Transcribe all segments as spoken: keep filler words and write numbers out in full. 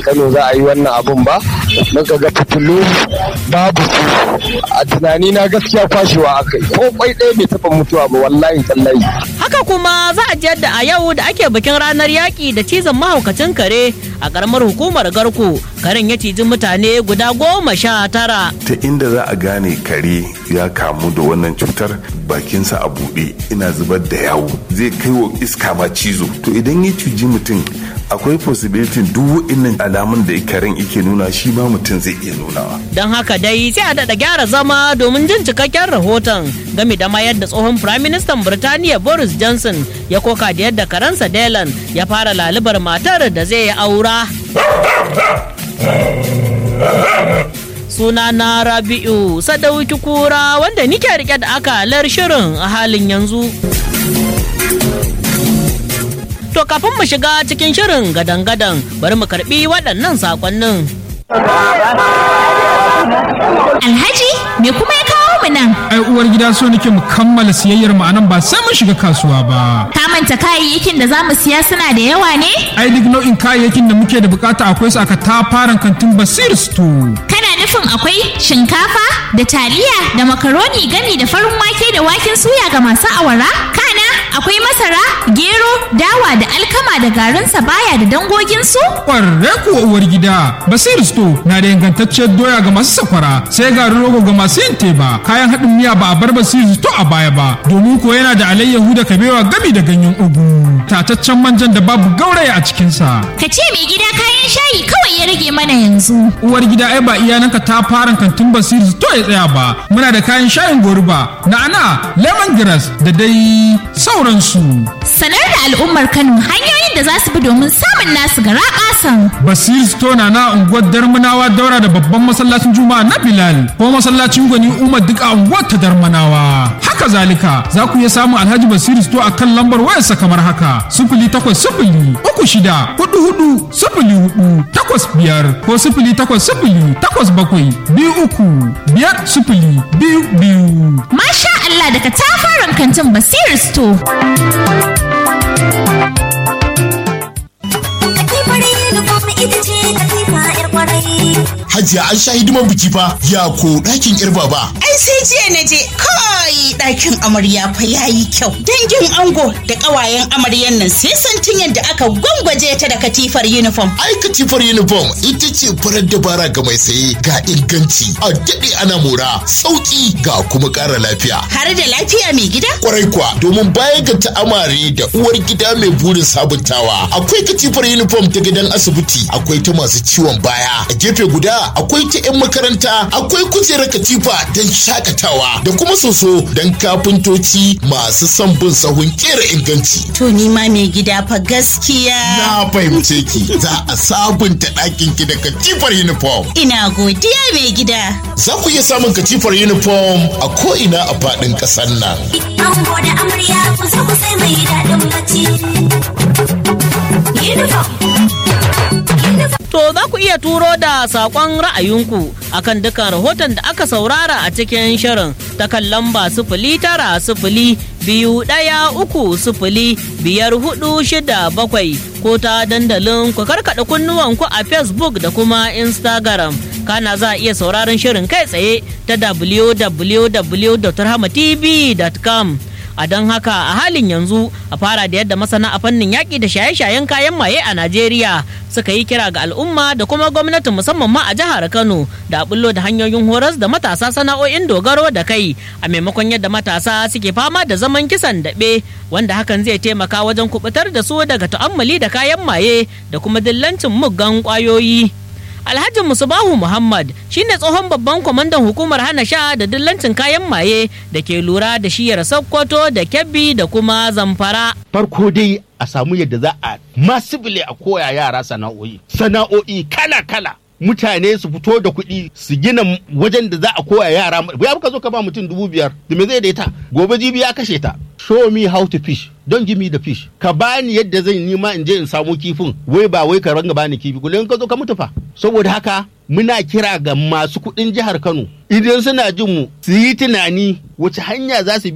Kano za a yi wannan abun ba. Muka ga fitilu babu su. A tunani na gaskiya kwashewa aka yi. Ko kwai ɗaya bai taɓa mutuwa ba wallahi tallahi. Haka kuma za a ji yadda a yau da ake bikin ranar yaƙi da cizon mahaukacin kare a ƙaramar hukumar Garko. Karen ya ciji mutane guda goma sha tara. Ta inda za a gane kare ya kamu da wannan cutar bakinsa a buɗe ina zubar da yawo zai kai wa iska ma cizo. To idan ya cuji mutum akwai possibility duk wa'innan alamun da karen yake nuna shi ma mutum zai iya nunawa. Don haka dai sai a daɗa gyara zama domin jin cikakken rahoton game da mayar da tsohon Firaministan Birtaniya Boris Johnson ya koka da yadda karensa Dylan ya fara lalubar matar da zai yi aura. Suna na Rabi'u Sadauki Kura wanda nike rike da akalar shirin a halin yanzu. To kafin mu shiga cikin shirin gadan-gadan bari mu karbi waɗannan sakonnin. Alhaji, me kuma ya kawo mu nan? Ai uwar gida so nake mu kammala siyayyar mu anan ba sai mun shiga kasuwa ba. Ka manta kayayyakin da zamu siya suna da yawa ne? Ai duk nau'in kayayyakin da muke da bukata akwai su aka tafaran kantin Basir Store. Kana nufin akwai shinkafa da taliya da makaroni gami da farin wake da waken suya ga masu awara? Kana akwai masara, gero, dawa da alkama da garin sabaya da dangoginsu? Ƙwarre kuwa uwar gida, Basir Store na da ingantacciyar doya ga masu sakwara, sai garin rogo ga masu yin teba. Kayan haɗin miya ba a bar Basir Store a baya ba, domin ko yana da alayyahu da kabewa gami da ganyen ugu. Tataccen manjan da babu gauraya a cikinsa. Ka ce mai gida kayan shayi kawai ya rage mana yanzu. Uwar gida ai ba iyananka ta fara kantin Basir Store ya tsaya ba. Muna da kayan shayin goruba, na'ana, lemongrass da dai sauransu. Sanar da al'ummar Kano hanyoyin da za su bi domin samun nasu gara kasan. Basir Store na na unguwar Darmanawa daura da babban masallacin Juma'a na Bilal ko masallacin Gwani Umar duk a unguwar ta Darmanawa. Haka zalika za ku iya samun Alhaji Basir Store akan lambar wayarsa kamar haka sifili takwas sifili uku shida hudu hudu sifili hudu takwas biyar ko sifili takwas sifili takwas bakwai biyu uku biyar sifili biyu biyu. Masha Allah daga tafaran kantin Basir Store. Hajiya an sha hidiman biki fa ya ko ɗakin yar baba. Ai sai jiya na je kai ɗakin amarya fa yayi kyau. Dangin ango da ƙawayen amaryan nan sai santin yadda aka gwangwaje ta da katifar uniform. Ai katifar uniform ita ce farar dabara ga mai saye ga inganci a daɗe ana mora sauƙi ga kuma ƙara lafiya. Har da lafiya mai gida? Kwarai kuwa domin baya ga ta'amare da uwar gida mai burin sabuntawa akwai katifar uniform ta gidan asibiti akwai ta masu ciwon baya a gefe guda akwai ta 'yan makaranta akwai kujerar katifa don shakatawa da kuma soso don kafintoci masu son bin sahun kera inganci. To ni ma mai gida fa gaskiya. Na fahimce ki za a sabunta ɗakin ki da katifar uniform. Ina godiya mai gida. Za ku iya samun katifar uniform a ko'ina a faɗin ƙasar nan. Ango da amarya ku zo ku sai mai daɗin bacci. Uniform. To za ku iya turo da saƙon ra'ayinku akan dukkan rahoton da aka saurara a cikin shirin ta kan lamba sifili tara sifili biyu ɗaya uku sifili biyar hudu shida bakwai ko ta dandalin ku karkaɗa kunnuwanku a Facebook da kuma Instagram. Kana za a iya sauraron shirin kai tsaye ta w w w dot rahama t v dot com. A don haka a halin yanzu a fara da yadda masana a fannin yaƙi da shaye-shayen kayan maye a Najeriya suka yi kira ga al'umma da kuma gwamnati musamman ma a jihar Kano da a bullo da hanyoyin horas da matasa sana'o'in dogaro da kai a maimakon yadda matasa suke fama da zaman kisan daɓe wanda hakan zai taimaka wajen kubutar da su daga ta'ammali da kayan maye da kuma dillancin muggan ƙwayoyi. Alhaji Musubahu Muhammad shine tsohon babban kwamandan hukumar hana sha da dillancin kayan maye da ke lura da shiyar Sokoto da Kebbi da kuma Zamfara. Farko dai a samu yadda za a masibile a koya yara sana'o'i. Sana'o'i kala-kala. Mutane su fito da kuɗi su gina wajen da za a koya yara. Ya ka zo ka ba mutum dubu biyar da me zai da ita gobe jibi ya kashe ta. Show me how to fish. Don't give me the fish. Ka bani yadda zan yi ma in je in samu kifin. Wai ba wai ka ranga bani kifi. Kullum ka zo ka mutu fa. Saboda haka muna kira ga masu kuɗin jihar Kano idan suna jin mu su yi tunani wace hanya za su bi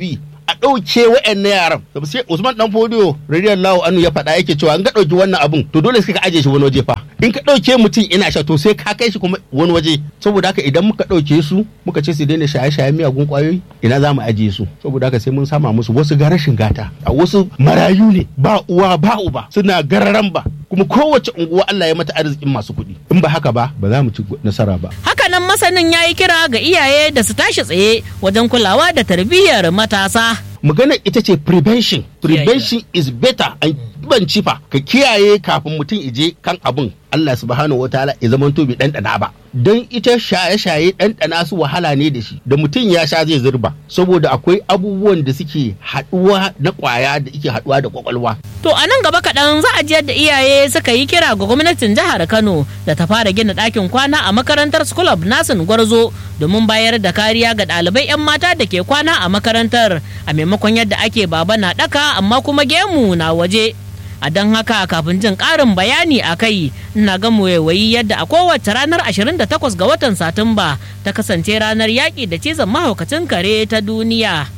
a ɗauke wa'annan yaran sai Usman dan Fodiyo radiyallahu anhu ya faɗa yake cewa in ka ɗauki wannan abun to dole sai ka aje shi wani waje fa in ka ɗauke mutum ina sha to sai ka kai shi kuma wani waje saboda haka idan muka ɗauke su muka ce su daina shaye-shaye miyagun ƙwayoyi ina za mu aje su saboda haka sai mun sama musu wasu ga rashin gata a wasu marayu ne ba uwa ba uba suna gararan ba kuma kowace unguwa Allah ya mata arzikin masu kuɗi in ba haka ba ba za mu ci nasara ba. Hakanan masanin ya yi kira ga iyaye da su tashi tsaye wajen kulawa da tarbiyyar matasa. Magana ita ce prevention prevention is better an ban cifa ka kiyaye kafin mutum ije kan abun Allah subhanahu wataala ya zama to bai ɗanɗana ba don ita shaye-shaye ɗanɗana su wahala ne da shi da mutum ya sha zai zurba saboda akwai abubuwan da suke haɗuwa na ƙwaya da ike haɗuwa da ƙwaƙwalwa. To a nan gaba kaɗan za a ji yadda iyaye suka yi kira ga gwamnatin jihar Kano da ta fara gina ɗakin kwana a makarantar School of Nursing Gwarzo domin bayar da kariya ga ɗalibai 'yan mata da ke kwana a makarantar a maimakon yadda ake baba na ɗaka amma kuma gemu na waje. A don haka kafin jin ƙarin bayani a kai ina ga waiwayi yadda a kowace ranar ashirin da takwas ga watan Satumba ta kasance ranar yaƙi da cizon mahaukacin kare ta duniya.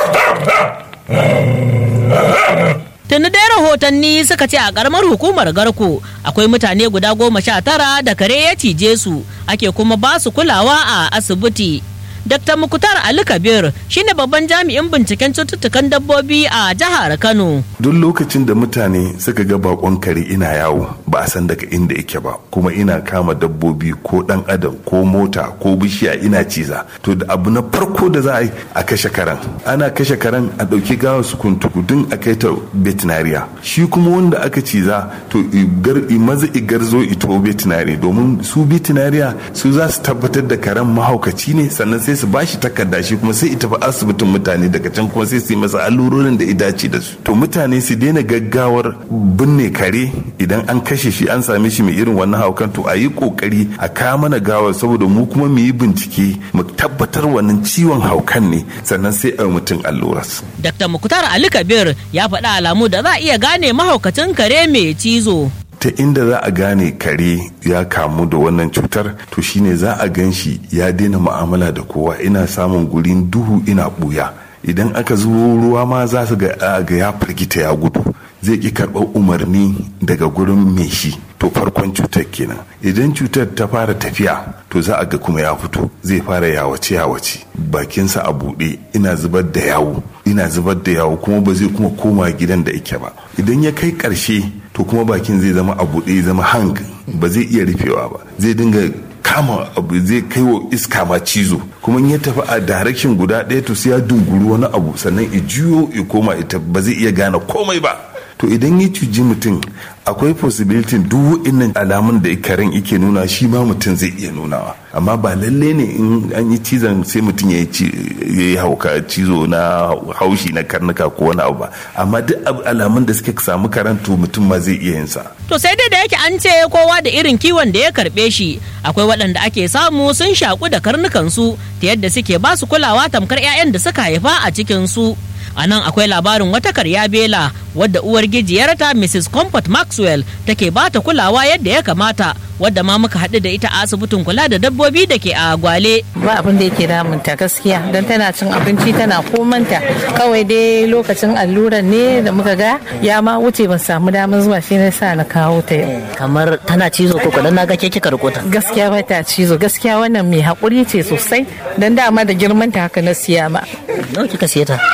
Tuni dai rahotanni suka ce a ƙaramar hukumar Garko akwai mutane guda goma sha tara da kare ya cije su ake kuma ba su kulawa a asibiti. Dakta Mukutar Ali Kabir shine babban jami'in binciken cututtukan dabbobi a jihar Kano. Duk lokacin da mutane suka ga bakon kare ina yawo ba a san daga inda yake ba kuma ina kama dabbobi ko dan adam ko mota ko bishiya ina ciza to da abu na farko da za a yi a kashe karen ana kashe karen a ɗauki gawa su kuntukudun a kai ta veterinariya shi kuma wanda aka ciza to maza igarzo ito veterinary domin su veterinariya su za su tabbatar da karen mahaukaci ne sannan sai su bashi takarda shi kuma sai ita fa asibitin mutane daga can kuma sai su yi masa allurorin da ya dace da su to mutane su daina gaggawar binne kare idan an kashe shi an same shi mai irin wannan haukan to a yi kokari a kawo mana gawar saboda mu kuma mu yi bincike mu tabbatar wannan ciwon haukan ne sannan sai a mutum alluras. Dakta Mukutar Ali Kabir ya faɗa alamu da za a iya gane mahaukacin kare mai cizo. Ta inda za a gane kare ya kamu da wannan cutar to shine za a gan shi ya daina mu'amala da kowa ina samun gurin duhu ina buya idan aka zo ruwa ma za su ga ya firgita ya gudu zai ki karɓar umarni daga gurin mai shi to farkon cutar kenan idan cutar ta fara tafiya to za a ga kuma ya fito zai fara yawace yawace bakinsa a buɗe ina zubar da yawo ina zubar da yawo kuma ba zai kuma koma gidan da yake ba idan ya kai ƙarshe to kuma bakin zai zama a buɗe zama hang ba zai iya rufewa ba zai dinga kama abu zai kai wa iska ma cizo kuma in ya tafi a direction guda ɗaya to sai ya dunguru wani abu sannan ya juyo ya koma ita ba zai iya gane komai ba to idan ya cuji mutum akwai possibility duk wa'innan alamun da karen yake nuna shi ma mutum zai iya nunawa amma ba lalle ne in an yi cizon sai mutum ya yi hauka cizo na haushi na karnuka ko wani abu ba amma duk alamun da suka samu karen to mutum ma zai iya yin sa. To sai dai da yake an ce kowa da irin kiwon da ya karbe shi akwai waɗanda ake samu sun shaku da karnukan su ta yadda suke ba su kulawa tamkar 'ya'yan da suka haifa a cikin su. A nan akwai labarin wata karya bela wadda uwar gijiyarta Missus Comfort Maxwell take ba ta kulawa yadda ya kamata wadda ma muka haɗu da ita a asibitin kula da dabbobi da ke a Gwale. Ba abin da yake damunta gaskiya don tana cin abinci tana komanta kawai dai lokacin alluran ne da muka ga ya ma wuce ban samu damar zuwa shi ne sa na kawo ta yau. Kamar tana cizo ko kudan naga ke kika riko ta. Gaskiya ba ta cizo gaskiya wannan mai haƙuri ce sosai don dama da girmanta haka na siya ma. Nawa kika siya ta?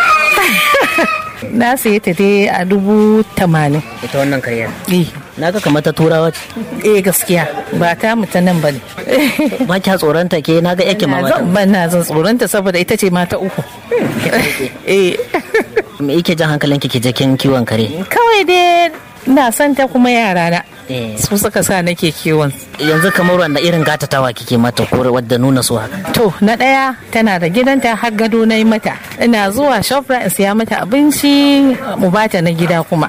Na saye ta dai a dubu tamanin. Ita wannan karyar? Eh. Na ga kamar ta turawa ce? Eh gaskiya ba ta mu ta nan ba ne. Ba kya tsoronta ke na ga yake mamata? Ban na zan tsoronta saboda ita ce mata uku. Eh. Me yake jan hankalin ki ke jakin kiwon kare? Kawai dai ina son ta kuma yara na. Su suka sa nake kiwon. Yanzu kamar wanda irin gatatawa kike mata ko wadda nuna su haka? To na ɗaya tana da gidanta har gado na yi mata. Ina zuwa Shoprite in siya mata abinci mu bata na gida kuma.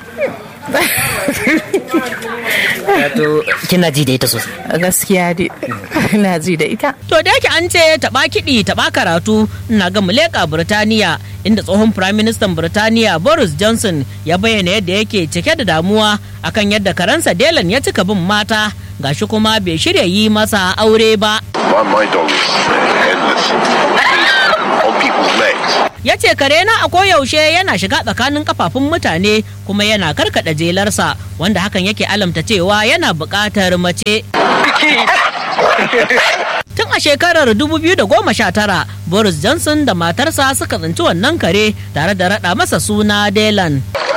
Wato kina ji da ita sosai? Gaskiya dai ina ji da ita. To da yake an ce taɓa kiɗi taɓa karatu ina ga muleka Birtaniya inda tsohon Prime Minister Birtaniya Boris Johnson ya bayyana yadda yake cike da damuwa akan yadda karansa Dylan ya cika bin mata gashi kuma bai shirya yi masa aure ba. ya ce karena a koyaushe yana shiga tsakanin kafafun mutane kuma yana karkada jelarsa wanda hakan yake alamta cewa yana buƙatar mace. Tun a shekarar dubu biyu da goma sha tara, Boris Johnson da matarsa suka tsinci wannan kare tare da raɗa masa suna Dylan.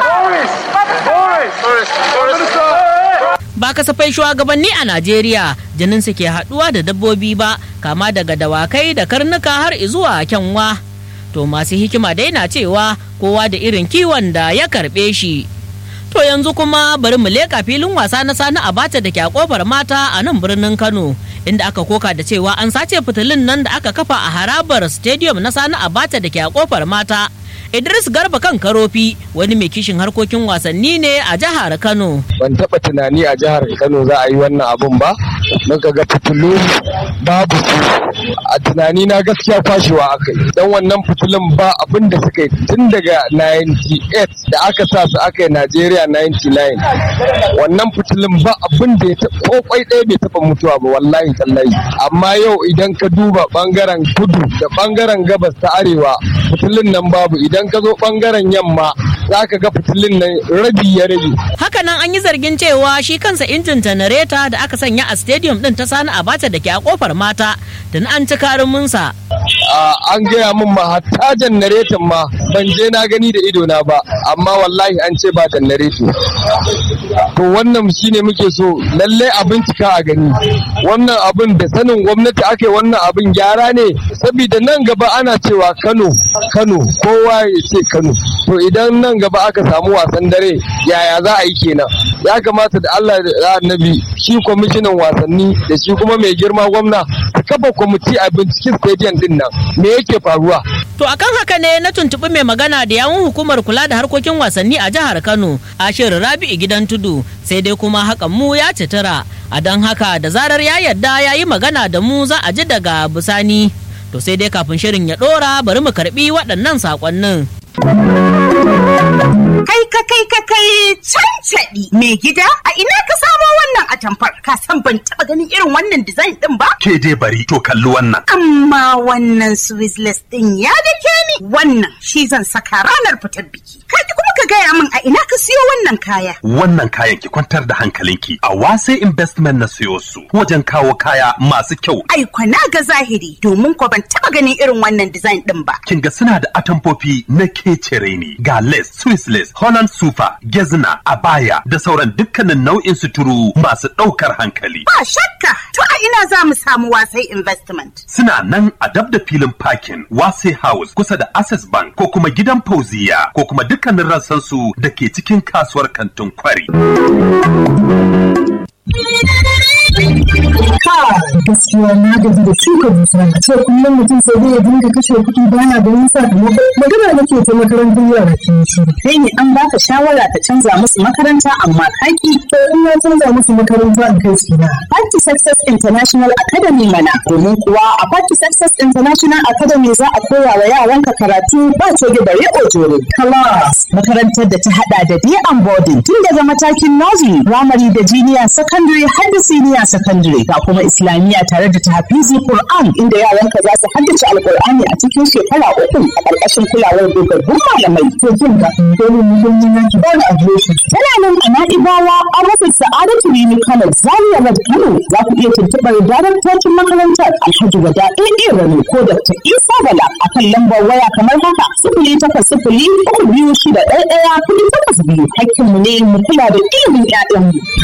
Ba kasafai shugabanni a Najeriya jinin su ke haɗuwa da dabbobi ba, kama daga dawakai da karnuka har izuwa kyanwa. To masu hikima dai na cewa kowa da irin kiwon da ya karɓe shi. To yanzu kuma bari mu leƙa filin wasa na Sani Abacha da ke a kofar mata a nan birnin Kano, inda aka koka da cewa an sace fitilun nan da aka kafa a harabar stadium na Sani Abacha da ke a kofar mata. Idris Garba kan Karofi wani mai kishin harkokin wasanni ne a jihar Kano. Ban taɓa tunani a jihar Kano za a yi wannan abun ba, don ka ga fitilu babu su. A tunani na gaskiya fashewa aka yi. Don wannan fitilun ba abin da suka yi tun daga ninety-eight da aka sa su aka yi Najeriya ninety-nine. Wannan fitilun ba abin da ya taɓa ko kwai ɗaya bai taɓa mutuwa ba wallahi tallahi. Amma yau idan ka duba ɓangaren kudu da ɓangaren gabas ta arewa fitilun nan babu. Idan ka zo bangaren yamma za ka ga fitilun nan rabi ya rage. Hakanan an yi zargin cewa shi kansa injin janareta da aka sanya a stadium din ta Sani Abacha da ke a kofar mata da an ci karuminsa. An gaya min ma hatta janareton ma ban je na gani da ido na ba, amma wallahi an ce ba janareto. To wannan shine muke so lalle a bincika a gani. Wannan abin da sanin gwamnati ake wannan abin gyara ne, saboda nan gaba ana cewa Kano Kano kowa ya ce Kano. To idan nan gaba aka samu wasan dare yaya za a yi kenan? Ya kamata da Allah da Annabi shi kwamishinan wasanni da shi kuma mai girma gwamna su kafa kwamiti a binciken stadium din nan me yake faruwa. To akan haka ne na tuntuɓi mai magana da yawun hukumar kula da harkokin wasanni a jihar Kano, Ashir Rabi'u Gidan Tudu, sai dai kuma hakan mu ya citira. A don haka da zarar ya yarda ya yi magana da mu za a ji daga bisani. To sai dai kafin shirin ya ɗora bari mu karɓi waɗannan saƙonnin. Kai ka kai ka kai cancaɗi mai gida a ina ka samo wannan atamfar ka san ban taɓa ganin irin wannan design ɗin ba. Ke dai bari to kalli wannan. Amma wannan Swissless ɗin ya dake ni wannan shi zan saka ranar fitar biki. Ka ki kuma ka gaya min a ina ka siyo wannan kaya. Wannan kayan ki kwantar da hankalinki a Wase Investment na siyo su wajen kawo kaya masu kyau. Ai kwana ga zahiri domin ko ban taɓa ganin irin wannan design ɗin ba. Kin ga suna da atamfofi na kecere ne ga lace, Swiss lace, Holland sufa, gezna, abaya da sauran dukkanin nau'in suturu masu ɗaukar hankali. Ba shakka, to a ina za mu samu Wasai Investment. Suna nan a dab da filin parking Wasai House kusa da Access Bank ko kuma gidan Fauziya ko kuma dukkanin rassan su da ke cikin kasuwar kantin Kwari. Gaskiya na gaji da shuka dusa a ce kullum mutum sai dai ya dinga kashe kuɗi bana ganin sakamako. Magana nake ta makarantar yara kin shi. Kai ne an baka shawara ka canza musu makaranta amma kaki. To in na canza musu makaranta in kai su na. Party Success International Academy mana. Domin kuwa a Party Success International Academy za a koya wa yaranka karatu ba coge da riƙo jore. Class. Makarantar da ta haɗa da day and boarding tun daga matakin nursery, primary da junior secondary har da senior secondary. Ga kuma Islamiyya tare da tahfizi Qur'an inda yaranka za su haddace Alqur'ani a cikin shekara uku a ƙarƙashin kulawar dogaggun malamai. To jin ka dole mu don yin ki ba adireshi. Tana nan a Na'ibawa a rufin Sa'adatu Rimi Kano Zaria Road Kano. Za ku iya tuntuɓar daraktocin makarantar Alhaji Wada Ɗaya Rani ko Dr. Isa Bala a kan lambar waya kamar haka sifili takwas sifili uku biyu shida ɗaya ɗaya kuɗi takwas biyu. Hakkinmu ne mu kula da ilimin 'ya'yanmu.